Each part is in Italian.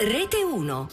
Rete 1.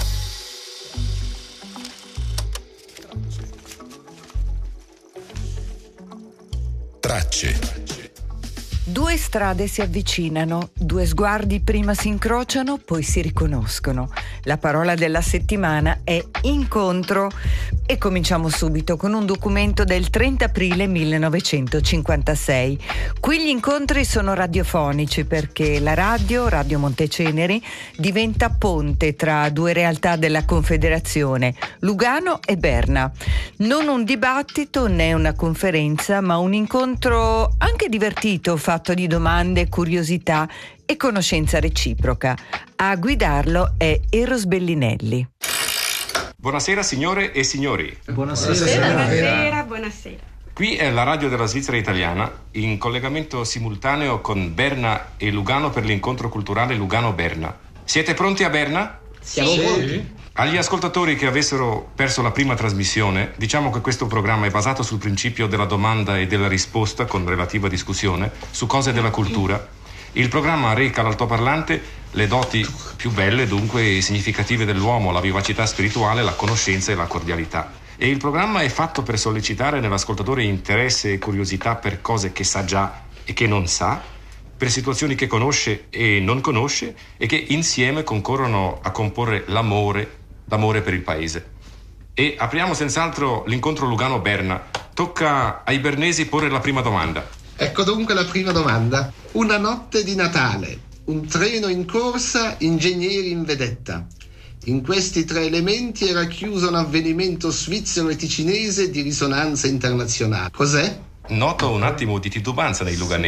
Tracce. Due strade si avvicinano, due sguardi prima si incrociano, poi si riconoscono. La parola della settimana è incontro e cominciamo subito con un documento del 30 aprile 1956. Qui gli incontri sono radiofonici perché la Radio Monteceneri, diventa ponte tra due realtà della Confederazione, Lugano e Berna. Non un dibattito né una conferenza, ma un incontro anche divertito, fatto di domande, curiosità e conoscenza reciproca. A guidarlo è Eros Bellinelli. Buonasera signore e signori. Buonasera. Qui è la radio della Svizzera italiana, in collegamento simultaneo con Berna e Lugano per l'incontro culturale Lugano-Berna. Siete pronti a Berna? Siamo pronti. Agli ascoltatori che avessero perso la prima trasmissione, diciamo che questo programma è basato sul principio della domanda e della risposta con relativa discussione su cose della cultura. Il programma reca all'altoparlante le doti più belle, dunque significative dell'uomo, la vivacità spirituale, la conoscenza e la cordialità. E il programma è fatto per sollecitare nell'ascoltatore interesse e curiosità per cose che sa già e che non sa, per situazioni che conosce e non conosce e che insieme concorrono a comporre l'amore per il paese. E apriamo senz'altro l'incontro Lugano-Berna. Tocca ai bernesi porre la prima domanda. Ecco dunque la prima domanda. Una notte di Natale, un treno in corsa, ingegneri in vedetta. In questi tre elementi è racchiuso un avvenimento svizzero e ticinese di risonanza internazionale. Cos'è? Noto un attimo di titubanza nei luganesi.